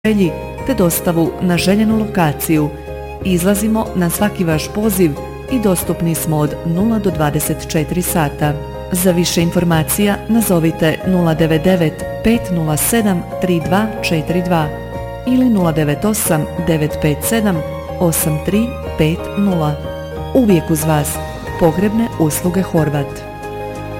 želji te dostavu na željenu lokaciju. Izlazimo na svaki vaš poziv i dostupni smo od 0 do 24 sata. Za više informacija nazovite 099 507 3242 ili 098 957 8350. Uvijek uz vas. Pogrebne usluge Horvat.